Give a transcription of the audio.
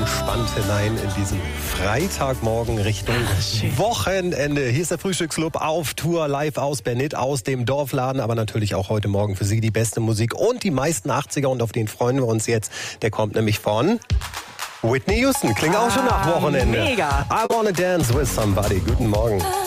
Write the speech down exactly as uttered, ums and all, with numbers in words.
entspannt hinein in diesen Freitagmorgen Richtung Ach, Wochenende. Hier ist der Frühstücksclub auf Tour live aus Bernit, aus dem Dorfladen, aber natürlich auch heute Morgen für Sie die beste Musik und die meisten achtziger und auf den freuen wir uns jetzt. Der kommt nämlich von Whitney Houston. Klingt auch schon nach Wochenende. Mega. I wanna dance with somebody. Guten Morgen.